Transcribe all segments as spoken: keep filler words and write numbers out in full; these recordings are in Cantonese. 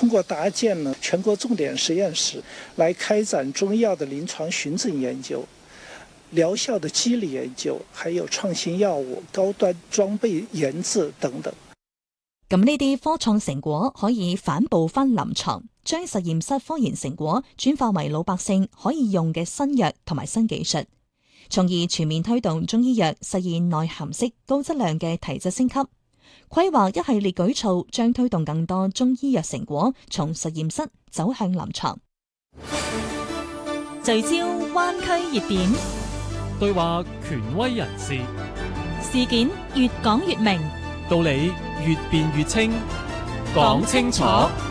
通過搭建呢全國重點實驗室，來開展中醫藥的臨床循證研究、療效的機理研究，還有創新藥物、高端裝備研製等等。 咁呢啲科創成果可以反哺翻臨床，將實驗室科研成果轉化為老百姓可以用嘅新藥同埋新技術，從而全面推動中醫藥實現內涵式高質量嘅提質升級。規劃一系列舉措，將推動更多中醫藥成果從實驗室走向臨床。聚焦灣區熱點， 對話權威人士， 事件越講越明， 道理越辯越清，講清楚。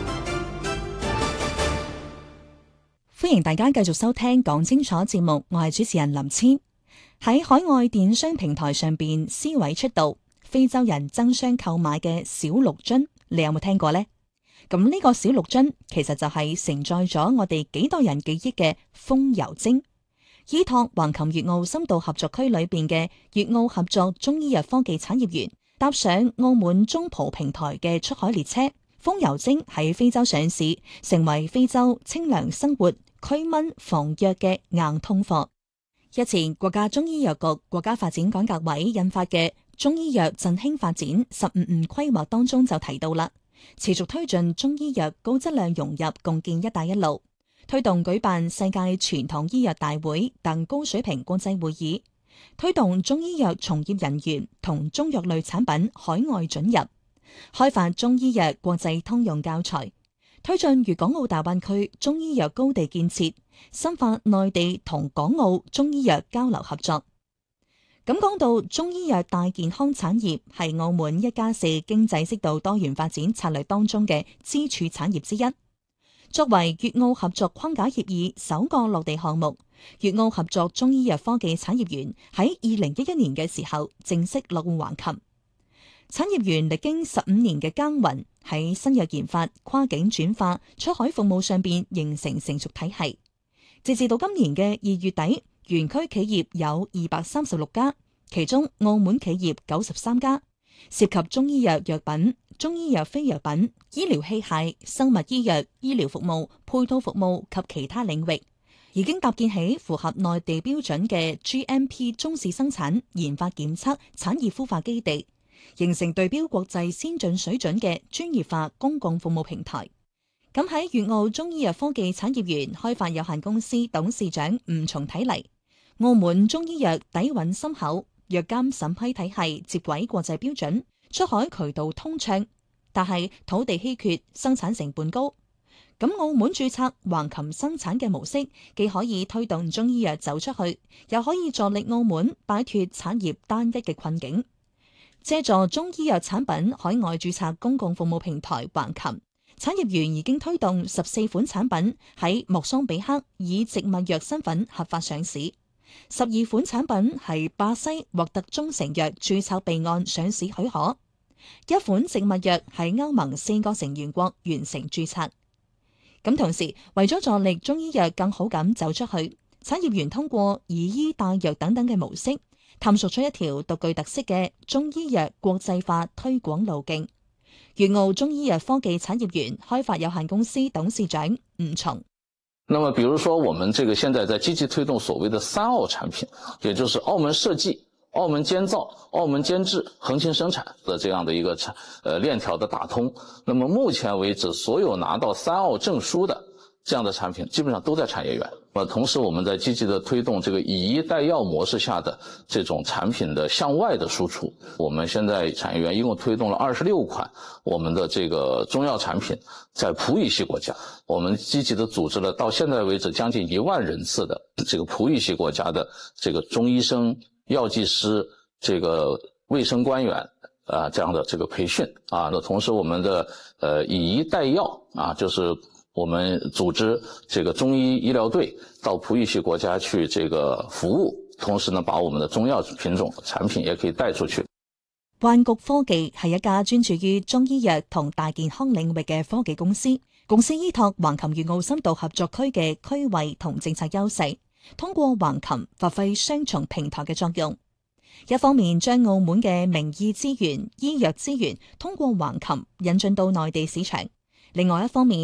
歡迎大家繼續收聽講清楚節目，我係主持人林千。喺海外電商平台上邊，思維出道，非洲人爭相購買嘅小綠樽，你有冇聽過呢？咁呢個小綠樽其實就係承載咗我哋幾代人記憶嘅風油精。依託橫琴粵澳深度合作區裏邊嘅粵澳合作中醫藥科技產業園，搭上澳門中葡平台嘅出海列車，風油精喺非洲上市，成為非洲清涼生活驅蚊防瘧嘅硬通貨。日前國家中醫藥局國家發展改革委印發嘅中醫藥振興發展十五五規劃當中就提到啦，持續推進中醫藥高質量融入共建一帶一路，推動舉辦世界傳統醫藥大會等高水平國際會議，推動中醫藥從業人員同中藥類產品海外准入，開發中醫藥國際通用教材，推進粵港澳大灣區中醫藥高地建設，深化內地同港澳中醫藥交流合作。咁講到中醫藥大健康產業，係澳門一加四經濟適度多元發展策略當中嘅支柱產業之一。作為粵澳合作框架協議首個落地項目，粵澳合作中醫藥科技產業園喺二零一一年嘅時候正式落戶橫琴。產業園歷經十五年嘅耕耘，喺新藥研發、跨境轉化、出海服務上邊形成成熟體系。截至到今年嘅二月底，園區企業有二百三十六家，其中澳門企業九十三家，涉及中醫藥藥品、中醫藥非藥品、醫療器械、生物醫藥、醫療服務、配套服務及其他領域，已經搭建起符合內地標準嘅 G M P 中試生產、研發檢測、產業孵化基地，形成對標國際先進水準嘅專業化公共服務平台。咁喺粵澳中醫藥科技產業園開發有限公司董事長吳松睇嚟，澳門中醫藥底蘊深厚，藥監審批體系接軌國際標準，出海渠道通暢，但係土地稀缺，生產成本高。咁澳門註冊橫琴生產嘅模式，既可以推動中醫藥走出去，又可以助力澳門擺脫產業單一嘅困境。借助中醫藥產品海外註冊公共服務平台橫琴，產業園已經推動十四款產品喺莫桑比克以植物藥身份合法上市，十二款產品係巴西獲得中成藥註冊備案上市許可，一款植物藥喺歐盟四個成員國完成註冊。咁同時，為咗助力中醫藥更好咁走出去，產業園通過以醫帶藥等等嘅模式，探索出一條獨具特色嘅中醫藥國際化推廣路徑。粵澳中醫藥科技產業園開發有限公司董事長吳松。 那麼比如說我們這個現在在積極推動所謂的三澳產品，也就是澳門設計、澳門監造、澳門監製、橫琴生產的這樣的一個產呃鏈條的打通。那麼目前為止，所有拿到三澳證書的這樣的產品基本上都在產業園。呃，同時我們在積極的推動這個以醫帶藥模式下的這種產品的向外的輸出。我們現在產業園一共推動了二十六款我們的這個中藥產品在葡語系國家。我們積極的組織了到現在為止將近一萬人次的這個葡語系國家的這個中醫生、藥劑師、這個衛生官員啊這樣的這個培訓啊。那同時我們的呃以醫帶藥啊，就是我們組織這個中醫醫療隊到葡語系國家去這個服務，同時呢，把我們的中藥品種產品也可以帶出去。 萬局科技係一家專注於中醫藥同大健康領域嘅科技公司，公司依託橫琴粵澳深度合作區嘅區位同政策優勢，通過橫琴發揮雙重平台嘅作用。一方面將澳門嘅名醫資源、醫藥資源通過橫琴引進到內地市場，另外一方面